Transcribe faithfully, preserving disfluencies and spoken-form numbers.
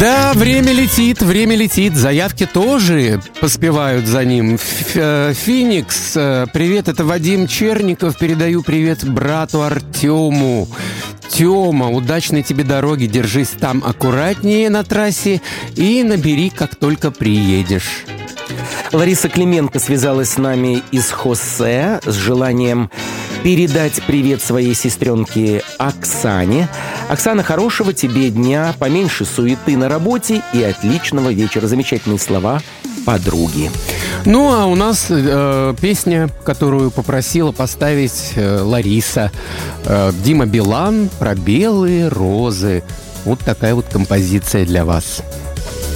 Да, время летит, время летит. Заявки тоже поспевают за ним. Феникс, привет, это Вадим Черников. Передаю привет брату Артему. Тёма, удачной тебе дороги, держись там аккуратнее на трассе и набери, как только приедешь. Лариса Клименко связалась с нами из Хосе с желанием передать привет своей сестренке Оксане. Оксана, хорошего тебе дня, поменьше суеты на работе и отличного вечера. Замечательные слова подруги. Ну, а у нас э, песня, которую попросила поставить э, Лариса. Э, Дима Билан про белые розы. Вот такая вот композиция для вас.